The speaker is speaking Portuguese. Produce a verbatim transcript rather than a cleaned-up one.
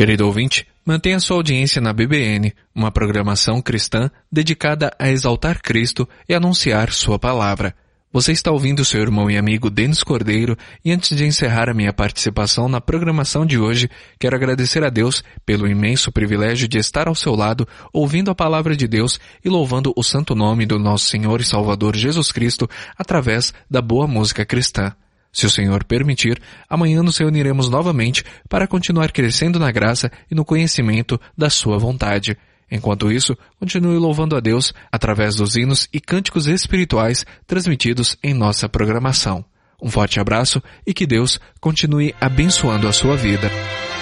Querido ouvinte, mantenha sua audiência na B B N, uma programação cristã dedicada a exaltar Cristo e anunciar sua palavra. Você está ouvindo seu irmão e amigo Denis Cordeiro, e antes de encerrar a minha participação na programação de hoje, quero agradecer a Deus pelo imenso privilégio de estar ao seu lado, ouvindo a palavra de Deus e louvando o santo nome do nosso Senhor e Salvador Jesus Cristo através da boa música cristã. Se o Senhor permitir, amanhã nos reuniremos novamente para continuar crescendo na graça e no conhecimento da sua vontade. Enquanto isso, continue louvando a Deus através dos hinos e cânticos espirituais transmitidos em nossa programação. Um forte abraço e que Deus continue abençoando a sua vida.